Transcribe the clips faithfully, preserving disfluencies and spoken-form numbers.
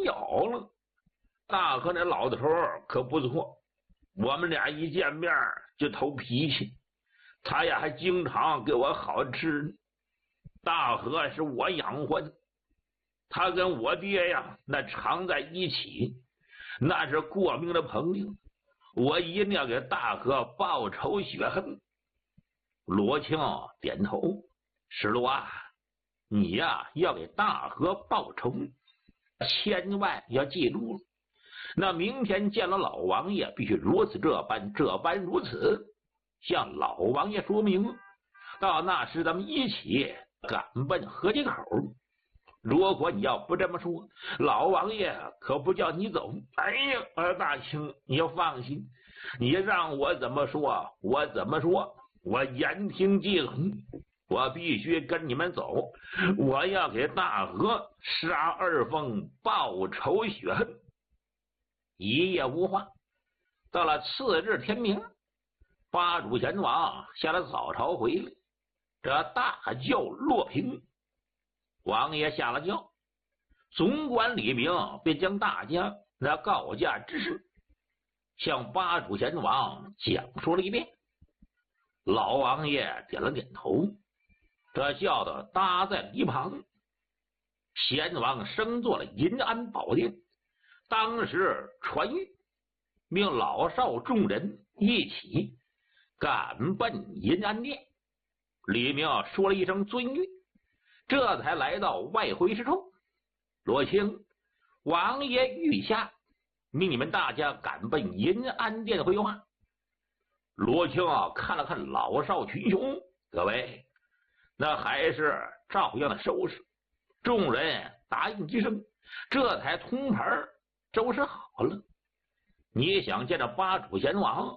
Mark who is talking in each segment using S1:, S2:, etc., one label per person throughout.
S1: 交了。大河那老头可不错，我们俩一见面就投脾气，他呀还经常给我好吃。大河是我养活的，他跟我爹呀那常在一起，那是过命的朋友，我一定要给大河报仇雪恨。罗庆点头，石路啊，你呀要给大河报仇，千万要记住了。那明天见了老王爷，必须如此这般，这般如此，向老王爷说明。到那时咱们一起赶奔河街口。如果你要不这么说，老王爷可不叫你走。哎呀，二大清，你要放心，你让我怎么说我怎么说，我言听计从，我必须跟你们走，我要给大河杀二凤报仇雪恨。一夜无话，到了次日天明，八主贤王下了早朝回来，这大轿落平，王爷下了轿，总管李明便将大家那告假之事向八主贤王讲述了一遍。老王爷点了点头，这轿子搭在一旁，贤王升坐了银安宝殿。当时传谕，命老少众人一起赶奔银安殿。李明说了一声遵谕，这才来到外回之处。罗青，王爷御下，命你们大家赶奔银安殿回话。罗青啊，看了看老少群雄，各位，那还是照样的收拾。众人答应一声，这才通牌收拾好了。你想见着八主贤王？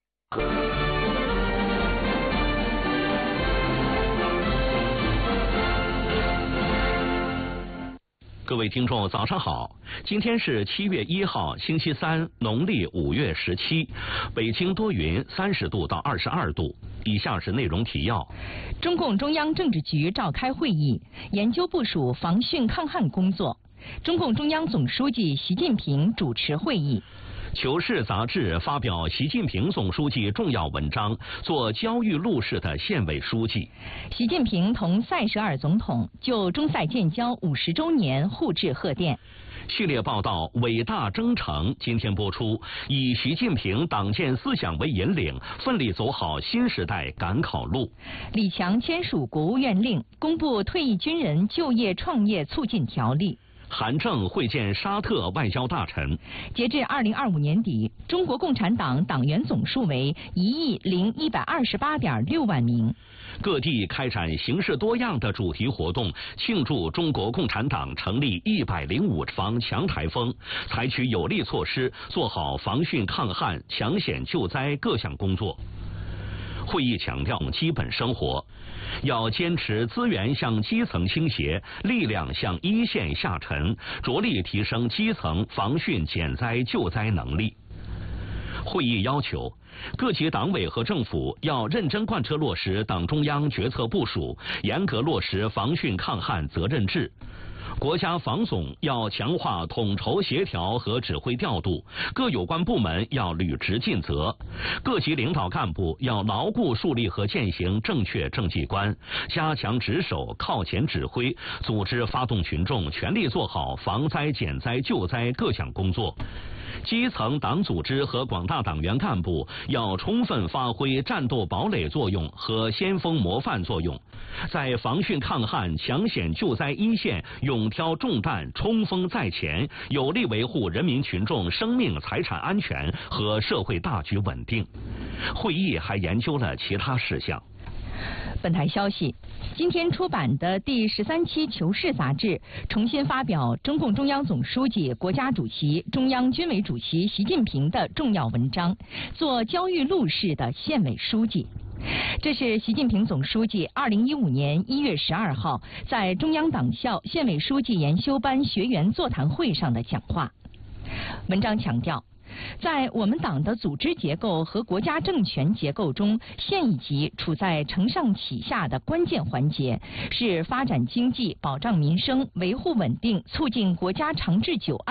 S2: 各位听众早上好，今天是七月一号星期三，农历五月十七，北京多云，三十度到二十二度。以下是内容提要：
S3: 中共中央政治局召开会议，研究部署防汛抗旱工作。中共中央总书记习近平主持会议。
S2: 求是杂志发表习近平总书记重要文章，做焦裕禄市的县委书记。
S3: 习近平同塞舌尔总统就中塞建交五十周年互致贺电。
S2: 系列报道《伟大征程》今天播出，以习近平党建思想为引领，奋力走好新时代赶考路。
S3: 李强签署国务院令，公布退役军人就业创业促进条例。
S2: 韩正会见沙特外交大臣。
S3: 截至二零二五年底，中国共产党党员总数为一亿零一百二十八点六万名。
S2: 各地开展形式多样的主题活动，庆祝中国共产党成立一百零五防强台风，采取有力措施，做好防汛抗旱、抢险救灾各项工作。会议强调基本生活，要坚持资源向基层倾斜，力量向一线下沉，着力提升基层防汛减灾救灾能力。会议要求各级党委和政府要认真贯彻落实党中央决策部署，严格落实防汛抗旱责任制。国家防总要强化统筹协调和指挥调度，各有关部门要履职尽责，各级领导干部要牢固树立和践行正确政绩观，加强值守靠前指挥，组织发动群众全力做好防灾减灾救灾各项工作。基层党组织和广大党员干部要充分发挥战斗堡垒作用和先锋模范作用，在防汛抗旱、抢险救灾一线勇挑重担、冲锋在前，有力维护人民群众生命财产安全和社会大局稳定。会议还研究了其他事项。
S3: 本台消息，今天出版的第十三期《求是》杂志重新发表中共中央总书记、国家主席、中央军委主席习近平的重要文章，做焦裕禄市的县委书记。这是习近平总书记二零一五年一月十二号在中央党校县委书记研修班学员座谈会上的讲话。文章强调，在我们党的组织结构和国家政权结构中，县一级处在承上启下的关键环节，是发展经济、保障民生、维护稳定、促进国家长治久安